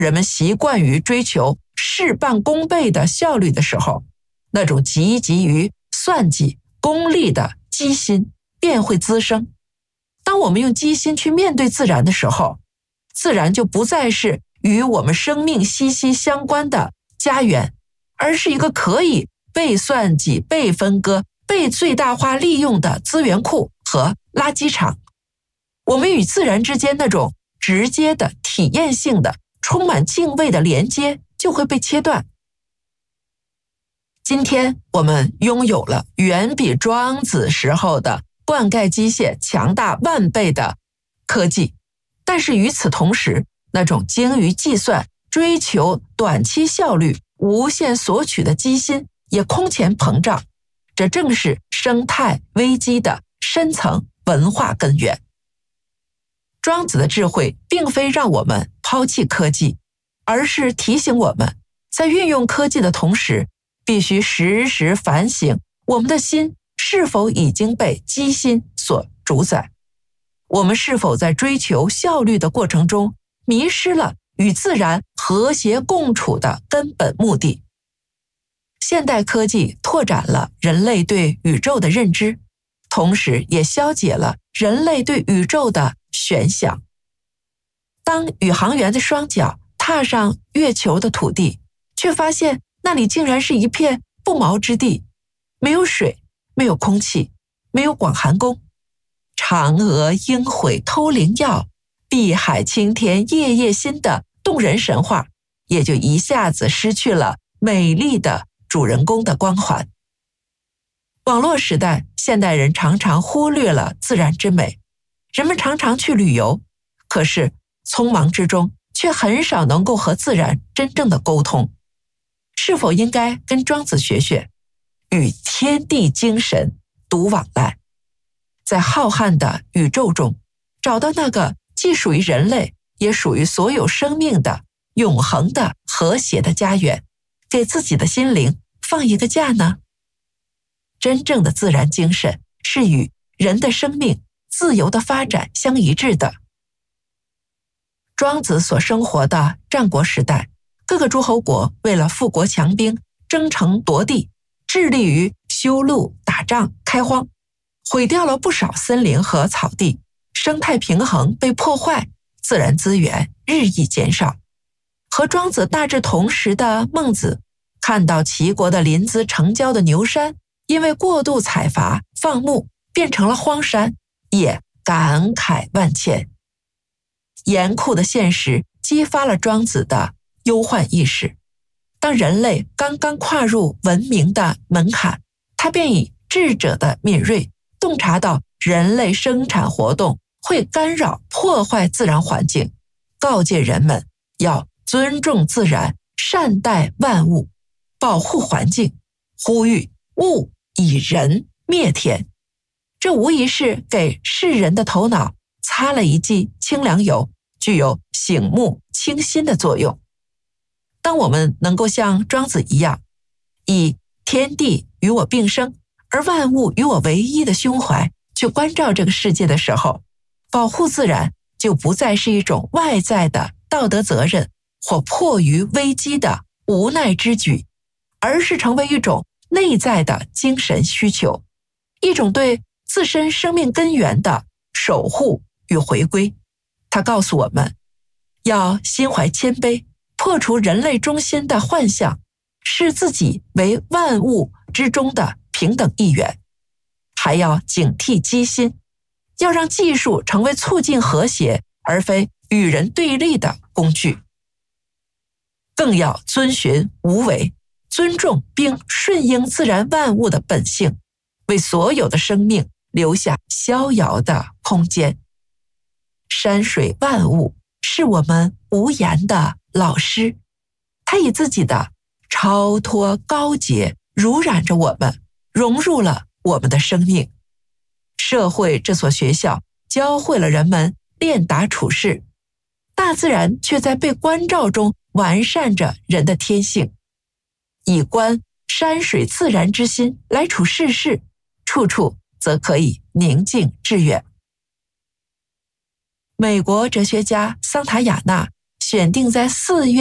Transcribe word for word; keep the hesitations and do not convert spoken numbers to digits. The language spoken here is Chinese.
人们习惯于追求事半功倍的效率的时候，那种积极于算计、功利的机心便会滋生。当我们用机心去面对自然的时候，自然就不再是与我们生命息息相关的家园，而是一个可以被算计、被分割、被最大化利用的资源库和垃圾场。我们与自然之间那种直接的、体验性的、充满敬畏的连接就会被切断。今天我们拥有了远比庄子时候的灌溉机械强大万倍的科技，但是与此同时，那种精于计算、追求短期效率、无限索取的机心也空前膨胀。这正是生态危机的深层文化根源。庄子的智慧并非让我们抛弃科技，而是提醒我们，在运用科技的同时，必须时时反省我们的心是否已经被机心所主宰。我们是否在追求效率的过程中，迷失了与自然和谐共处的根本目的？现代科技拓展了人类对宇宙的认知，同时也消解了人类对宇宙的悬想。当宇航员的双脚踏上月球的土地，却发现那里竟然是一片不毛之地，没有水，没有空气，没有广寒宫。嫦娥应悔偷灵药，碧海青天夜夜心的动人神话，也就一下子失去了美丽的主人公的光环。网络时代，现代人常常忽略了自然之美。人们常常去旅游，可是匆忙之中却很少能够和自然真正的沟通。是否应该跟庄子学学，与天地精神独往来，在浩瀚的宇宙中找到那个既属于人类也属于所有生命的永恒的和谐的家园，给自己的心灵放一个假呢？真正的自然精神是与人的生命自由的发展相一致的。庄子所生活的战国时代，各个诸侯国为了富国强兵、争城夺地，致力于修路、打仗、开荒，毁掉了不少森林和草地，生态平衡被破坏，自然资源日益减少。和庄子大致同时的孟子，看到齐国的临淄城郊的牛山因为过度采伐放牧变成了荒山，也感慨万千。严酷的现实激发了庄子的忧患意识。当人类刚刚跨入文明的门槛，他便以智者的敏锐洞察到人类生产活动会干扰破坏自然环境，告诫人们要尊重自然，善待万物，保护环境，呼吁物以人灭天。这无疑是给世人的头脑擦了一剂清凉油，具有醒目清新的作用。当我们能够像庄子一样，以天地与我并生，而万物与我为一的胸怀去关照这个世界的时候，保护自然就不再是一种外在的道德责任或迫于危机的无奈之举，而是成为一种内在的精神需求，一种对自身生命根源的守护与回归。它告诉我们，要心怀谦卑，破除人类中心的幻象，视自己为万物之中的平等一员，还要警惕机心，要让技术成为促进和谐而非与人对立的工具。更要遵循无为，尊重并顺应自然万物的本性，为所有的生命留下逍遥的空间。山水万物是我们无言的老师，他以自己的超脱高洁濡染着我们，融入了我们的生命。社会这所学校教会了人们练达处世，大自然却在被关照中完善着人的天性。以观山水自然之心来处世事，处处则可以宁静致远。美国哲学家桑塔亚纳选定在四月